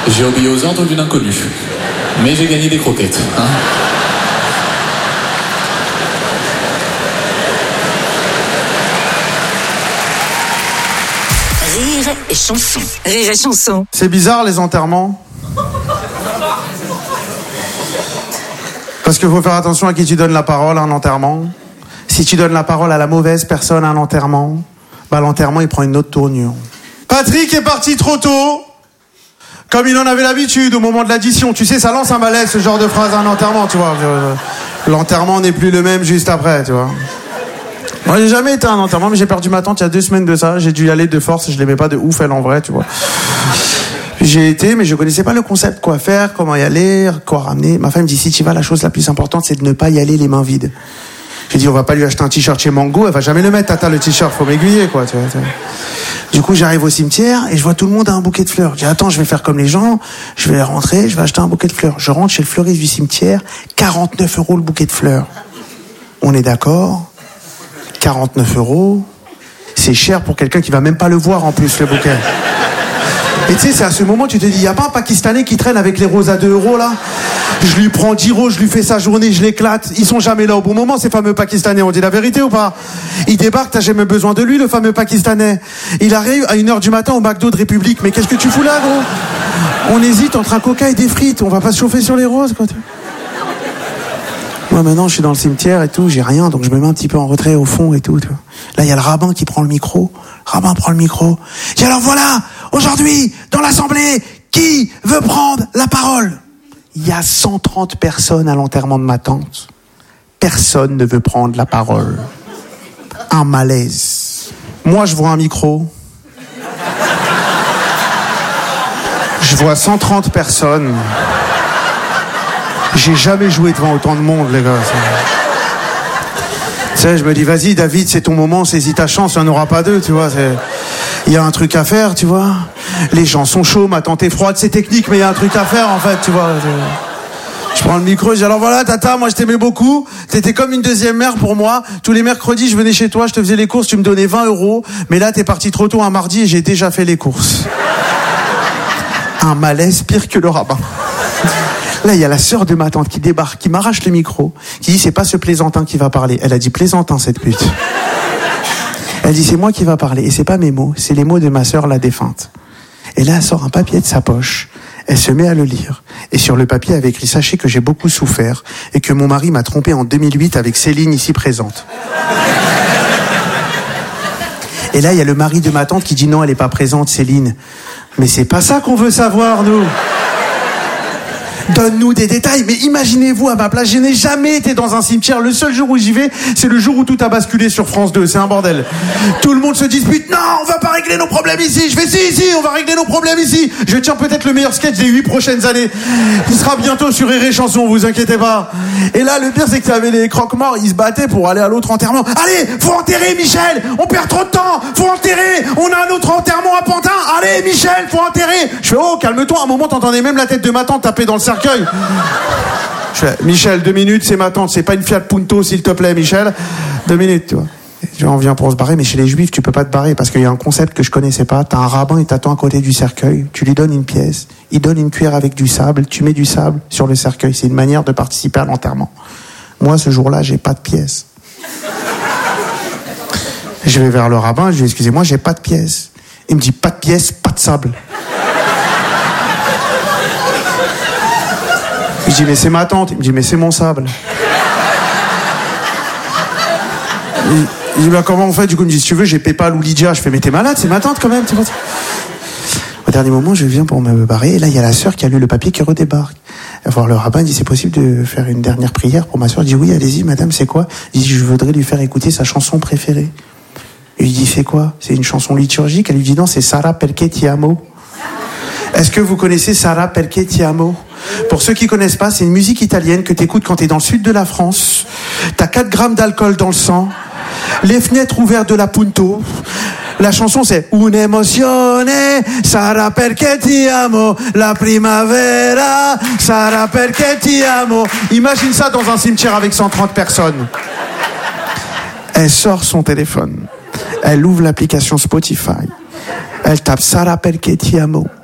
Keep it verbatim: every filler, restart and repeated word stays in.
J'ai obéi aux ordres d'une inconnue. Mais j'ai gagné des croquettes. Hein. Rire et chanson. Rire et chanson. C'est bizarre les enterrements. Parce qu'il faut faire attention à qui tu donnes la parole à un enterrement. Si tu donnes la parole à la mauvaise personne à un enterrement, bah l'enterrement il prend une autre tournure. Patrick est parti trop tôt, comme il en avait l'habitude au moment de l'addition. Tu sais, ça lance un malaise ce genre de phrase à un enterrement, tu vois. L'enterrement n'est plus le même juste après, tu vois. Moi j'ai jamais été à un enterrement, mais j'ai perdu ma tante il y a deux semaines de ça. J'ai dû y aller de force, je l'aimais pas de ouf elle en vrai, tu vois. J'ai été, mais je connaissais pas le concept, quoi faire, comment y aller, quoi ramener. Ma femme me dit, si tu vas, la chose la plus importante, c'est de ne pas y aller les mains vides. J'ai dit, on va pas lui acheter un t-shirt chez Mango, elle va jamais le mettre, tata, le t-shirt, faut m'aiguiller, quoi, tu vois, tu vois. Du coup, j'arrive au cimetière, et je vois tout le monde a un bouquet de fleurs. Je dis, attends, je vais faire comme les gens, je vais rentrer, je vais acheter un bouquet de fleurs. Je rentre chez le fleuriste du cimetière, quarante-neuf euros le bouquet de fleurs. On est d'accord? quarante-neuf euros, c'est cher pour quelqu'un qui va même pas le voir, en plus, le bouquet. Et tu sais, c'est à ce moment, tu te dis, y a pas un Pakistanais qui traîne avec les roses à deux euros, là? Je lui prends dix roses, je lui fais sa journée, je l'éclate. Ils sont jamais là au bon moment, ces fameux Pakistanais. On dit la vérité ou pas? Il débarque, t'as jamais besoin de lui, le fameux Pakistanais. Il arrive à une heure du matin au McDo de République. Mais qu'est-ce que tu fous là, gros? On hésite entre un coca et des frites. On va pas se chauffer sur les roses, quoi. Moi, maintenant, je suis dans le cimetière et tout, j'ai rien, donc je me mets un petit peu en retrait au fond et tout. tout. Là, il y a le rabbin qui prend le micro. Rabbin prend le micro. Et alors voilà, aujourd'hui, dans l'assemblée, qui veut prendre la parole? Il y a cent trente personnes à l'enterrement de ma tante. Personne ne veut prendre la parole. Un malaise. Moi, je vois un micro. Je vois cent trente personnes. J'ai jamais joué devant autant de monde, les gars. Tu sais, je me dis, vas-y, David, c'est ton moment, saisis ta chance, il n'y en aura pas deux, tu vois. Il y a un truc à faire, tu vois. Les gens sont chauds, ma tante est froide, c'est technique, mais il y a un truc à faire, en fait, tu vois. Je prends le micro, je dis, alors voilà, tata, moi je t'aimais beaucoup, t'étais comme une deuxième mère pour moi. Tous les mercredis, je venais chez toi, je te faisais les courses, tu me donnais vingt euros, mais là, t'es parti trop tôt un mardi et j'ai déjà fait les courses. Un malaise pire que le rabbin. Là, il y a la sœur de ma tante qui débarque, qui m'arrache le micro, qui dit, c'est pas ce plaisantin qui va parler. Elle a dit plaisantin, cette pute. Elle dit, c'est moi qui va parler. Et c'est pas mes mots, c'est les mots de ma sœur, la défunte. Et là, elle sort un papier de sa poche. Elle se met à le lire. Et sur le papier, elle avait écrit, sachez que j'ai beaucoup souffert et que mon mari m'a trompé en deux mille huit avec Céline ici présente. Et là, il y a le mari de ma tante qui dit, non, elle est pas présente, Céline. Mais c'est pas ça qu'on veut savoir, nous. Donne-nous des détails, mais imaginez-vous à ma place, je n'ai jamais été dans un cimetière. Le seul jour où j'y vais, c'est le jour où tout a basculé sur France deux, c'est un bordel. Tout le monde se dispute, non, on va pas régler nos problèmes ici. Je fais si, si, on va régler nos problèmes ici. Je tiens peut-être le meilleur sketch des huit prochaines années. Il sera bientôt sur Rire et Chanson, vous inquiétez pas. Et là, le pire, c'est que tu avais les croque-morts, ils se battaient pour aller à l'autre enterrement. Allez, faut enterrer Michel, on perd trop de temps, faut enterrer, on a un autre enterrement à Pantin. Allez, Michel, faut enterrer. Je fais, oh, calme-toi, à un moment, t'entendais même la tête de ma tante taper dans le cercueil. Je fais, Michel, deux minutes, c'est ma tante, c'est pas une Fiat Punto, s'il te plaît, Michel. Deux minutes, tu vois. Et on vient pour se barrer, mais chez les Juifs, tu peux pas te barrer parce qu'il y a un concept que je connaissais pas. T'as un rabbin, il t'attend à côté du cercueil, tu lui donnes une pièce, il donne une cuillère avec du sable, tu mets du sable sur le cercueil. C'est une manière de participer à l'enterrement. Moi, ce jour-là, j'ai pas de pièce. Je vais vers le rabbin, je lui dis, excusez-moi, j'ai pas de pièce. Il me dit, pas de pièce, pas de sable. Je dis, mais c'est ma tante. Il me dit, mais c'est mon sable. Il, il dit, bah, comment on fait? Du coup, il me dit, si tu veux, j'ai Paypal ou Lydia. Je fais, mais t'es malade, c'est ma tante quand même. Au dernier moment, je viens pour me barrer. Et là, il y a la sœur qui a lu le papier qui redébarque. Et voir le rabbin, il dit, c'est possible de faire une dernière prière pour ma sœur? Je dis, oui, allez-y, madame, c'est quoi? Il dit, je voudrais lui faire écouter sa chanson préférée. Et il dit, c'est quoi? C'est une chanson liturgique? Elle lui dit, non, c'est Sara Perché Ti Amo. Est-ce que vous connaissez Sara Perché Ti Amo? Pour ceux qui connaissent pas, c'est une musique italienne que t'écoutes quand t'es dans le sud de la France. T'as quatre grammes d'alcool dans le sang. Les fenêtres ouvertes de la Punto. La chanson c'est Un'emozione, Sara perché ti amo, la primavera, Sara perché ti amo. Imagine ça dans un cimetière avec cent trente personnes. Elle sort son téléphone. Elle ouvre l'application Spotify. Elle tape Sara perché ti amo.